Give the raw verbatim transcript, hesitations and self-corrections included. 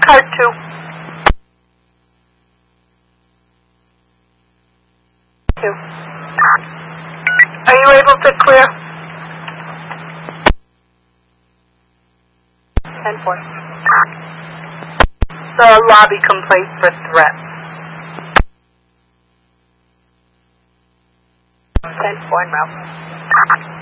Card two. Two. Are you able to clear? Ten four. The lobby complaint for threat. Ten four en route.